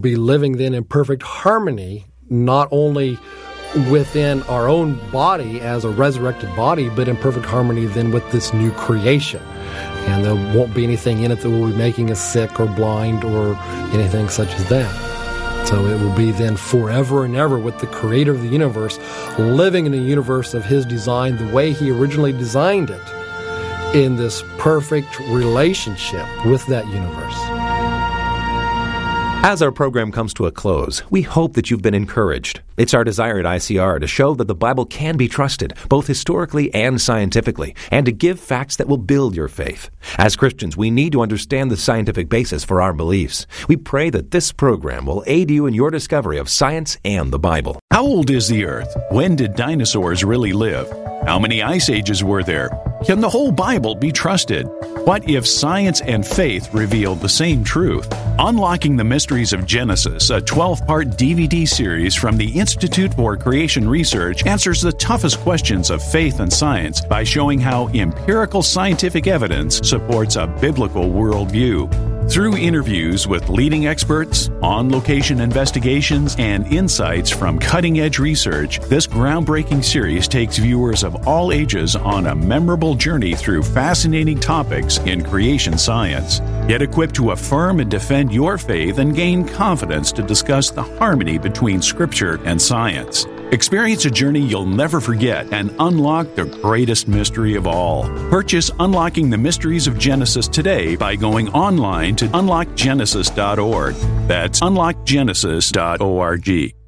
be living then in perfect harmony, not only within our own body as a resurrected body, but in perfect harmony then with this new creation. And there won't be anything in it that will be making us sick or blind or anything such as that. So it will be then forever and ever with the creator of the universe, living in a universe of his design the way he originally designed it, in this perfect relationship with that universe. As our program comes to a close, we hope that you've been encouraged. It's our desire at ICR to show that the Bible can be trusted, both historically and scientifically, and to give facts that will build your faith. As Christians, we need to understand the scientific basis for our beliefs. We pray that this program will aid you in your discovery of science and the Bible. How old is the Earth? When did dinosaurs really live? How many ice ages were there? Can the whole Bible be trusted? What if science and faith revealed the same truth? Unlocking the Mysteries of Genesis, a 12-part DVD series from the Institute for Creation Research, answers the toughest questions of faith and science by showing how empirical scientific evidence supports a biblical worldview. Through interviews with leading experts, on-location investigations, and insights from cutting-edge research, this groundbreaking series takes viewers of all ages on a memorable journey through fascinating topics in creation science. Get equipped to affirm and defend your faith and gain confidence to discuss the harmony between Scripture and science. Experience a journey you'll never forget and unlock the greatest mystery of all. Purchase Unlocking the Mysteries of Genesis today by going online to unlockgenesis.org. That's unlockgenesis.org.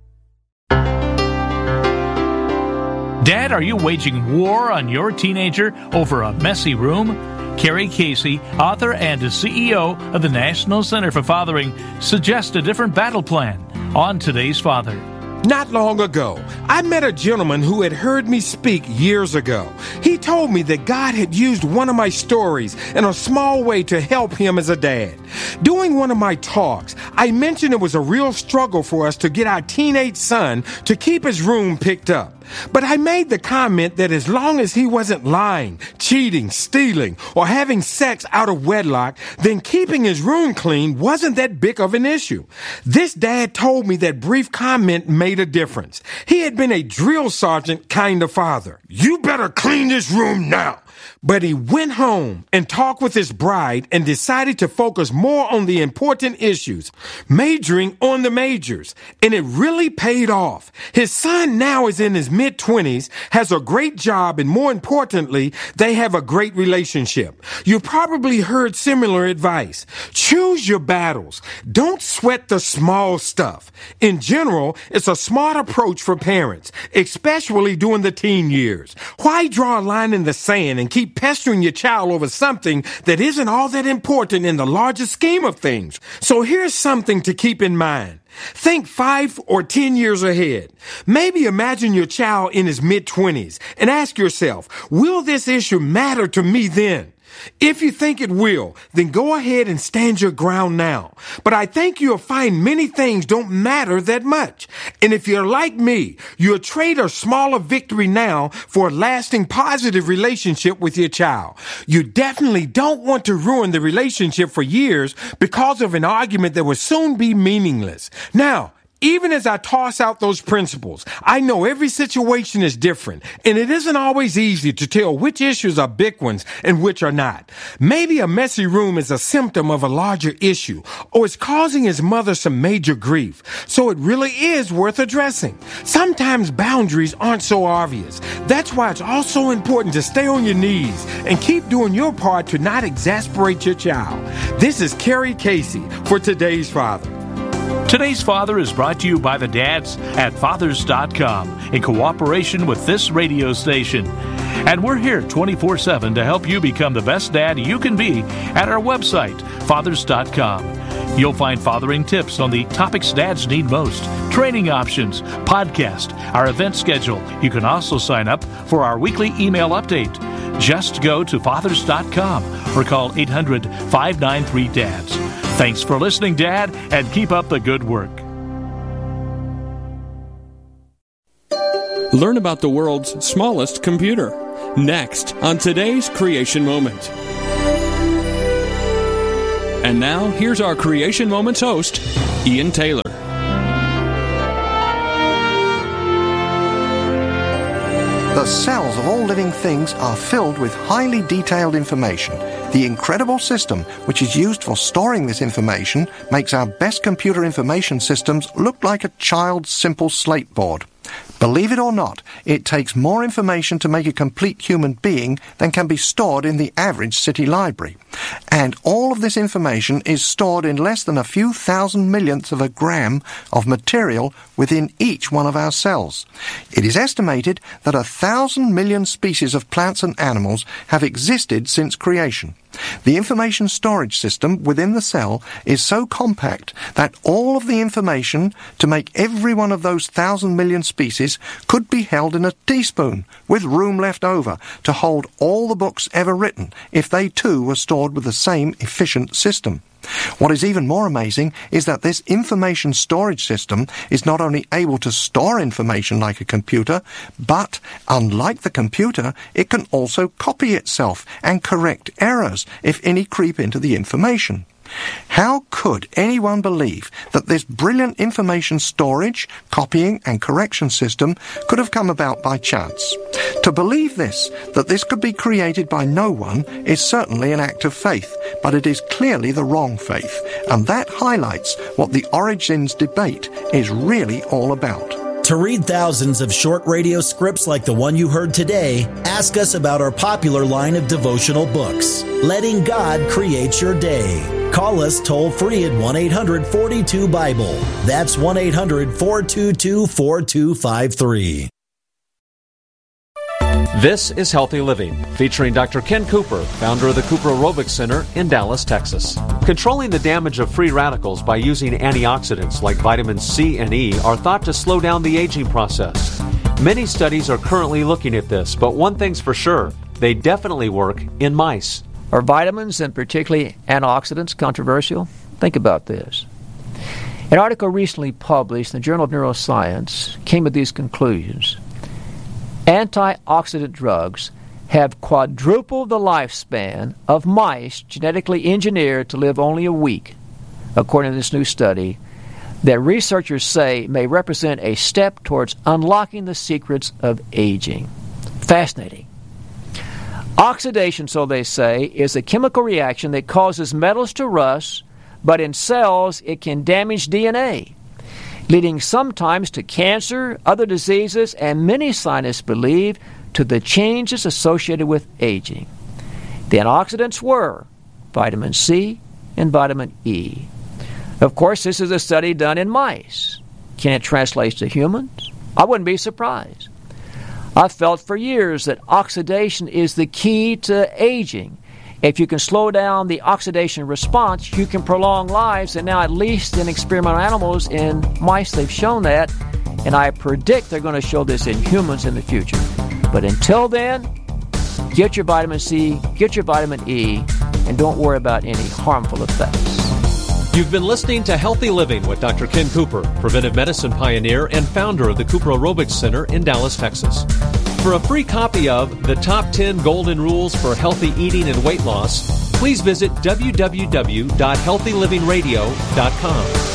Dad, are you waging war on your teenager over a messy room? Carrie Casey, author and CEO of the National Center for Fathering, suggests a different battle plan on Today's Father. Not long ago, I met a gentleman who had heard me speak years ago. He told me that God had used one of my stories in a small way to help him as a dad. During one of my talks, I mentioned it was a real struggle for us to get our teenage son to keep his room picked up. But I made the comment that as long as he wasn't lying, cheating, stealing, or having sex out of wedlock, then keeping his room clean wasn't that big of an issue. This dad told me that brief comment made a difference. He had been a drill sergeant kind of father. You better clean this room now. But he went home and talked with his bride and decided to focus more on the important issues, majoring on the majors. And it really paid off. His son now is in his mid-20s, has a great job, and more importantly, they have a great relationship. You've probably heard similar advice. Choose your battles. Don't sweat the small stuff. In general, it's a smart approach for parents, especially during the teen years. Why draw a line in the sand and keep pestering your child over something that isn't all that important in the larger scheme of things? So here's something to keep in mind. Think 5 or 10 years ahead. Maybe imagine your child in his mid-20s and ask yourself, will this issue matter to me then? If you think it will, then go ahead and stand your ground now. But I think you'll find many things don't matter that much. And if you're like me, you'll trade a smaller victory now for a lasting positive relationship with your child. You definitely don't want to ruin the relationship for years because of an argument that will soon be meaningless. Now, even as I toss out those principles, I know every situation is different, and it isn't always easy to tell which issues are big ones and which are not. Maybe a messy room is a symptom of a larger issue, or it's causing his mother some major grief, so it really is worth addressing. Sometimes boundaries aren't so obvious. That's why it's also important to stay on your knees and keep doing your part to not exasperate your child. This is Carrie Casey for Today's Father. Today's Father is brought to you by the dads at Fathers.com in cooperation with this radio station. And we're here 24/7 to help you become the best dad you can be at our website, Fathers.com. You'll find fathering tips on the topics dads need most, training options, podcast, our event schedule. You can also sign up for our weekly email update. Just go to Fathers.com or call 800-593-DADS. Thanks for listening, Dad, and keep up the good work. Learn about the world's smallest computer. Next on today's Creation Moment. And now, here's our Creation Moments host, Ian Taylor. The cells of all living things are filled with highly detailed information. The incredible system which is used for storing this information makes our best computer information systems look like a child's simple slate board. Believe it or not, it takes more information to make a complete human being than can be stored in the average city library. And all of this information is stored in less than a few thousand millionths of a gram of material within each one of our cells. It is estimated that 1,000 million species of plants and animals have existed since creation. The information storage system within the cell is so compact that all of the information to make every one of those 1,000 million species could be held in a teaspoon, with room left over to hold all the books ever written if they too were stored with the same efficient system. What is even more amazing is that this information storage system is not only able to store information like a computer, but, unlike the computer, it can also copy itself and correct errors if any creep into the information. How could anyone believe that this brilliant information storage, copying and correction system could have come about by chance? To believe this, that this could be created by no one, is certainly an act of faith, but it is clearly the wrong faith, and that highlights what the Origins debate is really all about. To read thousands of short radio scripts like the one you heard today, ask us about our popular line of devotional books, Letting God Create Your Day. Call us toll-free at 1-800-42-BIBLE. That's 1-800-422-4253. This is Healthy Living, featuring Dr. Ken Cooper, founder of the Cooper Aerobics Center in Dallas, Texas. Controlling the damage of free radicals by using antioxidants like vitamins C and E are thought to slow down the aging process. Many studies are currently looking at this, but one thing's for sure, they definitely work in mice. Are vitamins, and particularly antioxidants, controversial? Think about this. An article recently published in the Journal of Neuroscience came to these conclusions. Antioxidant drugs have quadrupled the lifespan of mice genetically engineered to live only a week, according to this new study that researchers say may represent a step towards unlocking the secrets of aging. Fascinating. Oxidation, so they say, is a chemical reaction that causes metals to rust, but in cells it can damage DNA, leading sometimes to cancer, other diseases, and many scientists believe to the changes associated with aging. The antioxidants were vitamin C and vitamin E. Of course, this is a study done in mice. Can it translate to humans? I wouldn't be surprised. I've felt for years that oxidation is the key to aging. If you can slow down the oxidation response, you can prolong lives, and now at least in experimental animals, in mice, they've shown that, and I predict they're going to show this in humans in the future. But until then, get your vitamin C, get your vitamin E, and don't worry about any harmful effects. You've been listening to Healthy Living with Dr. Ken Cooper, preventive medicine pioneer and founder of the Cooper Aerobics Center in Dallas, Texas. For a free copy of The Top 10 Golden Rules for Healthy Eating and Weight Loss, please visit www.healthylivingradio.com.